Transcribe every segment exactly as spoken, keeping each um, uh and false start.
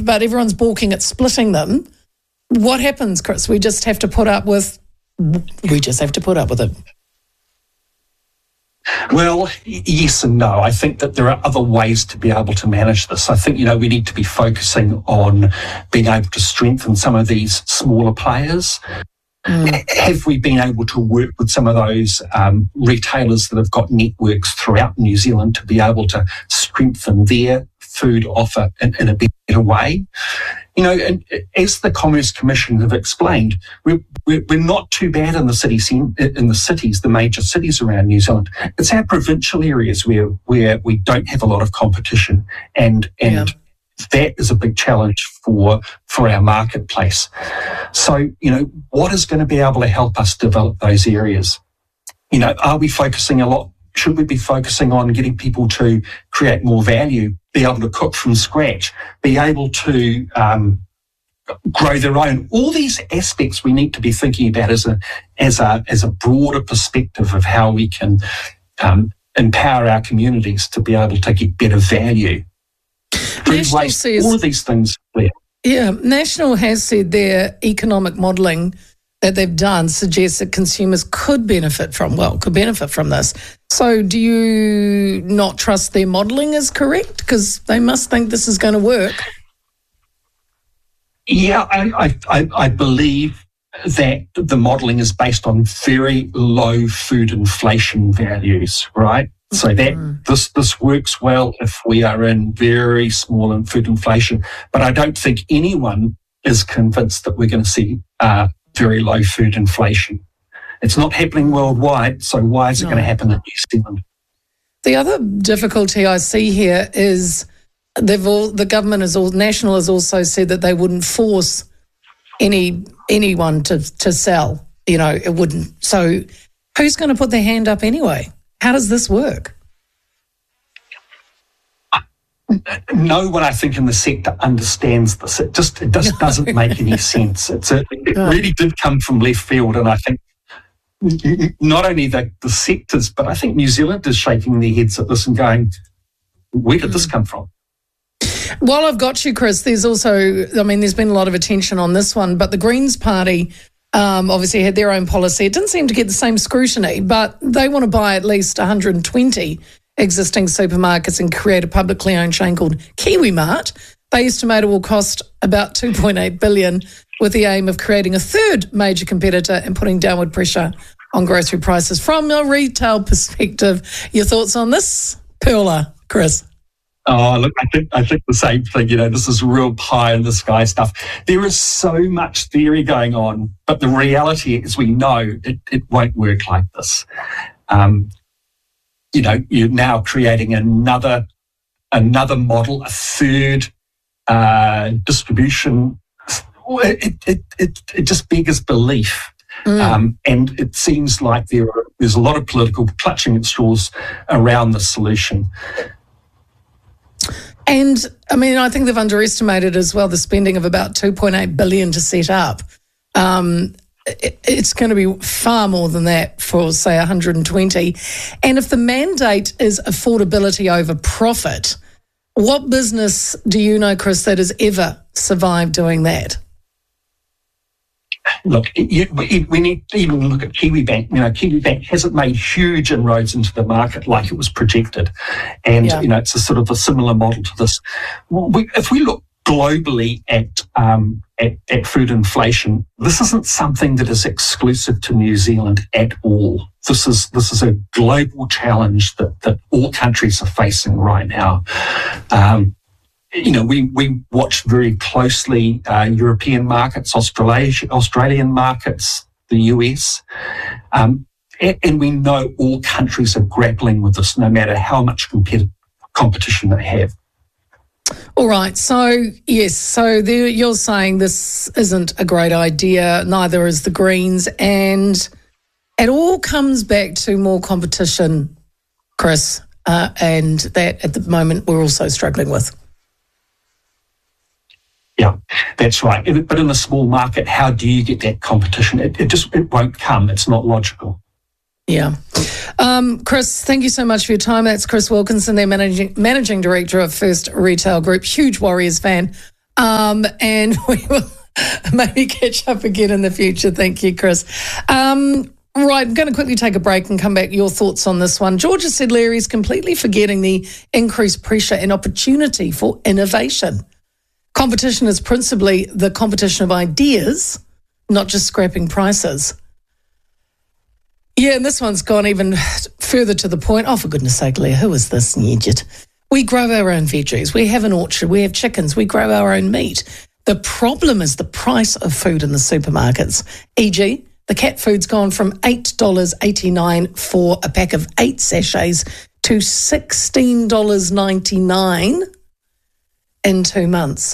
but everyone's balking at splitting them. What happens, Chris? We just have to put up with, we just have to put up with it. Well, yes and no. I think that there are other ways to be able to manage this. I think, you know, we need to be focusing on being able to strengthen some of these smaller players. Mm. Have we been able to work with some of those um, retailers that have got networks throughout New Zealand to be able to strengthen their food offer in, in a better way? You know, and as the Commerce Commission have explained, we're, we're, we're not too bad in the cities, in the cities, the major cities around New Zealand. It's our provincial areas where where we don't have a lot of competition, and and yeah. that is a big challenge for for our marketplace. So, you know, what is going to be able to help us develop those areas? You know, are we focusing a lot? Should we be focusing on getting people to create more value, be able to cook from scratch, be able to um, grow their own? All these aspects we need to be thinking about as a as a as a broader perspective of how we can um, empower our communities to be able to get better value. National says, all of these things. Yeah. yeah, National has said their economic modelling that they've done suggests that consumers could benefit from, well, could benefit from this. So do you not trust their modelling is correct? Because they must think this is going to work. Yeah, I, I, I believe that the modelling is based on very low food inflation values, right? So that mm. this this works well if we are in very small in food inflation. But I don't think anyone is convinced that we're going to see uh, very low food inflation. It's not happening worldwide, so why is it no. going to happen in New Zealand? The other difficulty I see here is they've all, the government is all, National has also said that they wouldn't force any anyone to, to sell. You know, it wouldn't. So who's going to put their hand up anyway? How does this work? No one, I think, in the sector understands this. It just it just doesn't make any sense. It's a, it really did come from left field, and I think not only the, the sectors, but I think New Zealand is shaking their heads at this and going, where did this come from? While I've got you, Chris, there's also, I mean, there's been a lot of attention on this one, but the Greens Party um, obviously had their own policy. It didn't seem to get the same scrutiny, but they want to buy at least one hundred twenty existing supermarkets and create a publicly owned chain called KiwiMart. They estimate it will cost about two point eight billion dollars with the aim of creating a third major competitor and putting downward pressure on grocery prices. From a retail perspective, your thoughts on this, Perla, Chris? Oh, look, I think I think the same thing. You know, this is real pie in the sky stuff. There is so much theory going on, but the reality is we know it, it won't work like this. Um, you know, you're now creating another another model, a third uh, distribution. It, it, it, it just beggars belief. Mm. Um, and it seems like there are, there's a lot of political clutching at straws around the solution. And, I mean, I think they've underestimated as well the spending of about two point eight billion dollars to set up. Um, it, it's going to be far more than that for, say, one hundred twenty. And if the mandate is affordability over profit, what business do you know, Chris, that has ever survived doing that? Look, you, we need to even look at KiwiBank. You know, KiwiBank hasn't made huge inroads into the market like it was projected. And, yeah. you know, it's a sort of a similar model to this. We, if we look globally at, um, at at food inflation, this isn't something that is exclusive to New Zealand at all. This is this is a global challenge that, that all countries are facing right now. Um, You know, we, we watch very closely uh, European markets, Australasia, Australian markets, the U S, um, and, and we know all countries are grappling with this, no matter how much competitive competition they have. All right, so yes, so there, you're saying this isn't a great idea, neither is the Greens, and it all comes back to more competition, Chris, uh, and that at the moment we're also struggling with. Yeah, that's right. But in a small market, how do you get that competition? It, it just it won't come. It's not logical. Yeah. Um, Chris, thank you so much for your time. That's Chris Wilkinson, their managing, managing director of First Retail Group, huge Warriors fan. Um, and we will maybe catch up again in the future. Thank you, Chris. Um, right, I'm going to quickly take a break and come back. Your thoughts on this one. Georgia said Larry's completely forgetting the increased pressure and opportunity for innovation. Competition is principally the competition of ideas, not just scrapping prices. Yeah, and this one's gone even further to the point. Oh, for goodness sake, Leah, who is this Nugent? We grow our own veggies. We have an orchard. We have chickens. We grow our own meat. The problem is the price of food in the supermarkets. for example, the cat food's gone from eight dollars eighty-nine for a pack of eight sachets to sixteen dollars ninety-nine in two months.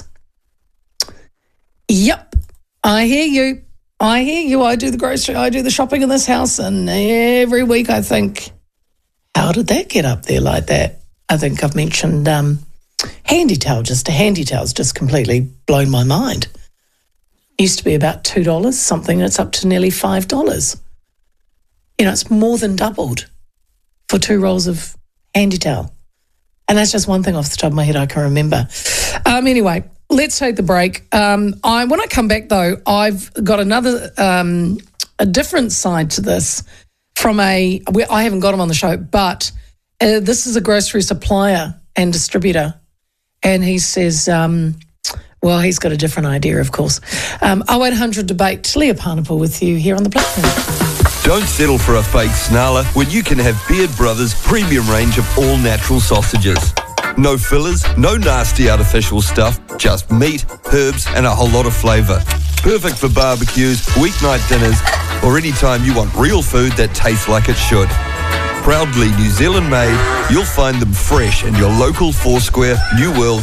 Yep, I hear you. I hear you. I do the grocery, I do the shopping in this house, and every week I think, how did that get up there like that? I think I've mentioned um, Handy Towel, just a Handy Towel's just completely blown my mind. Used to be about two dollars something, and it's up to nearly five dollars. You know, it's more than doubled for two rolls of Handy Towel. And that's just one thing off the top of my head I can remember. Um, anyway, let's take the break. Um, I when I come back, though, I've got another, um, a different side to this from a, I haven't got him on the show, but uh, this is a grocery supplier and distributor. And he says, um, well, he's got a different idea, of course. Um, oh eight hundred debate, Leah Parnapul with you here on the platform. Don't settle for a fake snarler when you can have Beard Brothers' premium range of all-natural sausages. No fillers, no nasty artificial stuff, just meat, herbs and a whole lot of flavour. Perfect for barbecues, weeknight dinners, or any time you want real food that tastes like it should. Proudly New Zealand made, you'll find them fresh in your local Foursquare, New World